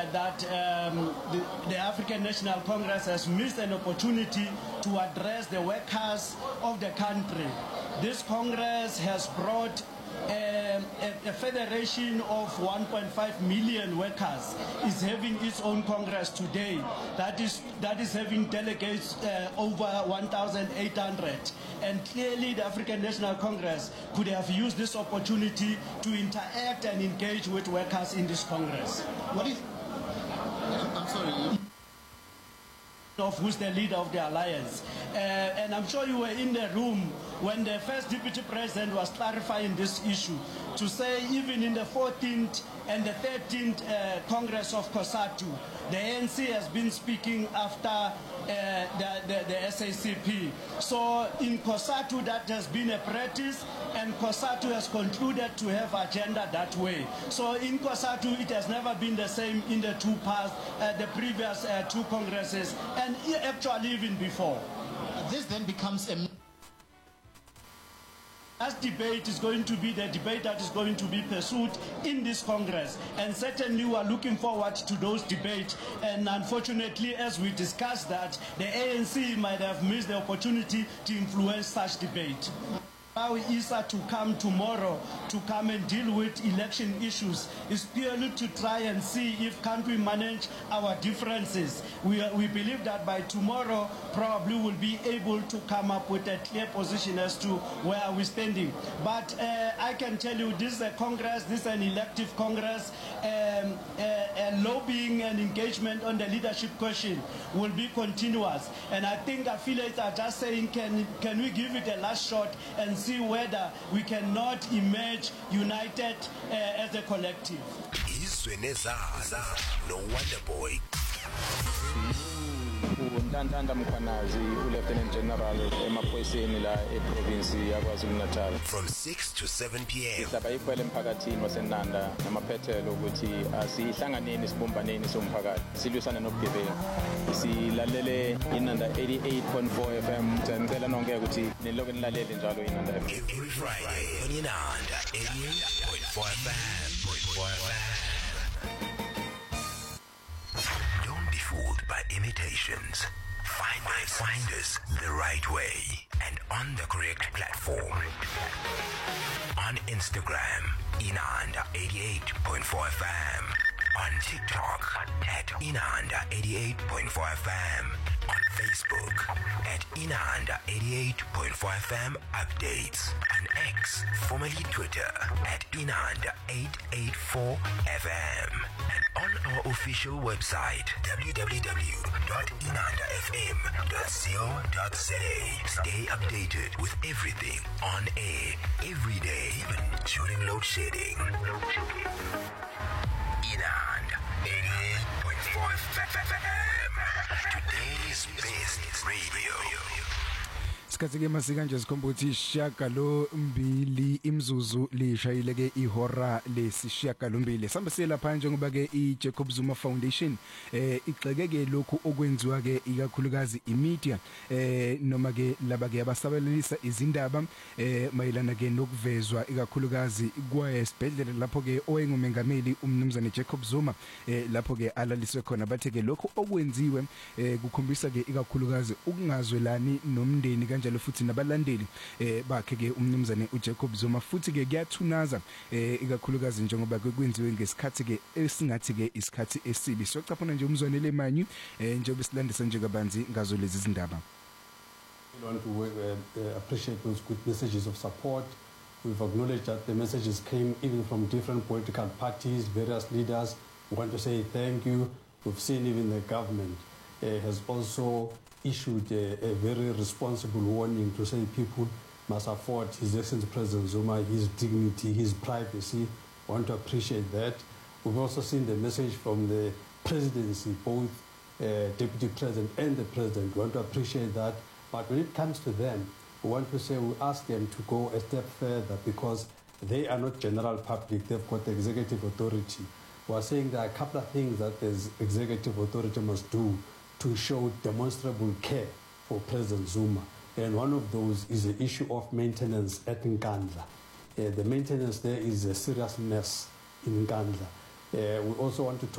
that the African National Congress has missed an opportunity to address the workers of the country. This Congress has brought a federation of 1.5 million workers is having its own Congress today. That is having delegates over 1,800. And clearly the African National Congress could have used this opportunity to interact and engage with workers in this Congress. What is... I'm sorry. Of who's the leader of the alliance. And I'm sure you were in the room when the first deputy president was clarifying this issue to say even in the 14th and the 13th Congress of COSATU, the ANC has been speaking after the SACP. So in COSATU that has been a practice, and COSATU has concluded to have agenda that way. So in COSATU it has never been the same in the the previous two Congresses, and actually even before. This then becomes a... As debate is going to be the debate that is going to be pursued in this Congress, and certainly we are looking forward to those debates. And unfortunately, as we discussed that, the ANC might have missed the opportunity to influence such debate. How ISA to come tomorrow to come and deal with election issues is purely to try and see if can we manage our differences. We believe that by tomorrow probably we'll be able to come up with a clear position as to where are we standing. But I can tell you this is a Congress, this is an elective Congress, and lobbying and engagement on the leadership question will be continuous. And I think affiliates are just saying can we give it a last shot and see whether we cannot emerge united as a collective. No wonder boy. uNtantanda Mkhwanazi, uLieutenant General emaphoyiseni la eprovince yaKwaZulu Natal. From 6 to 7 p.m. Sidaba ikhwele emphakathini waseNanda namaphethelo ukuthi asihlanganeni sibumbaneni somphakathi silwisana nobugebengu. Silalele iNanda 88.4 FM. Ngicela nonke ukuthi niloke nilalele njalo iNanda FM. Every Friday on iNanda 88.4 FM. Don't be fooled by imitations. Find us the right way and on the correct platform. On Instagram, iNanda 88.4 FM. On TikTok at iNanda 88.4 FM. On Facebook at iNanda 88.4 FM Updates. On X, formerly Twitter, at iNanda 884 FM. And on our official website, www.inandafm.co.za. Stay updated with everything on air, every day, even during load shedding. iNanda 88.4 FM. Today's best radio. Sikhathi-ke masika nje sikhomba ukuthi isishiyagalombili imzuzu lishayile-ke ihora lesishiyagalombili. Sambe siye lapha njengoba-ke iJacob Zuma Foundation igxeke-ke lokhu okwenziwa-ke ikakhulukazi imedia noma-ke laba-ke abasabalalisa izindaba mayelana-ke nokuvezwa ikakhulukazi kwesibhedlela lapho-ke owengumengameli umnumzane Jacob Zuma lapho-ke alaliswe khona. Bathe-ke lokhu okwenziwe kukhombisa-ke ikakhulukazi ukungazwelani nomndeni kanjalo futhi nabalandeli bakhe-ke umnumzane uJacob Zuma, futhi-ke kuyathunaza ikakhulukazi njengoba kwenziwe ngesikhathi-ke esingathi-ke isikhathi esibi. Siyocaphuna nje umzwanele manyu njengoba silandisa nje kabanzi ngazo lezi zindaba. We want to appreciate those good messages of support. We've acknowledged that the messages came even from different political parties, various leaders. We want to say thank you. We've seen even the government has also issued a very responsible warning to say people must afford His Excellency President Zuma, his dignity, his privacy. We want to appreciate that. We've also seen the message from the presidency, both Deputy President and the President. We want to appreciate that. But when it comes to them, we want to say we ask them to go a step further because they are not general public. They've got the executive authority. We are saying there are a couple of things that the executive authority must do to show demonstrable care for President Zuma. And one of those is the issue of maintenance at Nkandla. The maintenance there is a serious mess in Nkandla. We also want to talk